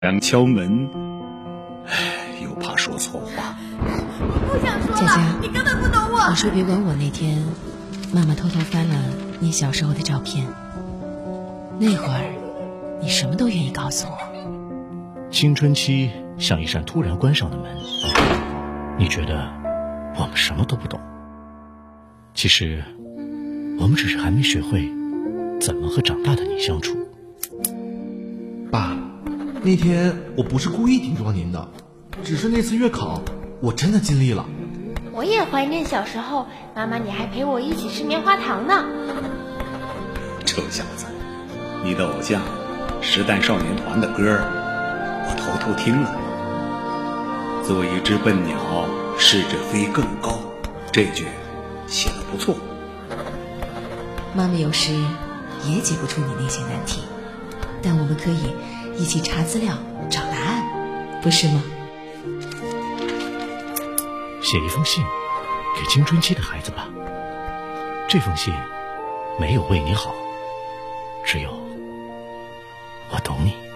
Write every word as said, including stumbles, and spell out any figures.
人敲门，唉，又怕说错话。 我不想说了， 佳佳， 你根本不懂我。 你说别管我那天，妈妈偷偷翻了你小时候的照片，那会儿你什么都愿意告诉我。 青春期像一扇突然关上的门，你觉得我们什么都不懂，其实我们只是还没学会怎么和长大的你相处。 爸，那天我不是故意顶撞您的，只是那次月考我真的尽力了。 我也怀念小时候，妈妈你还陪我一起吃棉花糖呢。 臭小子，你的偶像实弹少年团的歌我偷偷听了。做一只笨鸟，试着飞更高，这句写得不错。 妈妈有时也解不出你那些难题，但我们可以一起查资料找答案，不是吗？ 写一封信给青春期的孩子吧，这封信没有为你好，只有我懂你。